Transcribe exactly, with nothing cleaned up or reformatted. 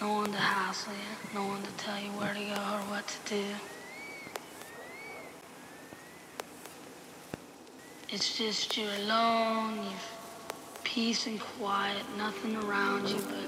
No one to hassle you, no one to tell you where to go or what to do. It's just you're alone, you've peace and quiet, nothing around you but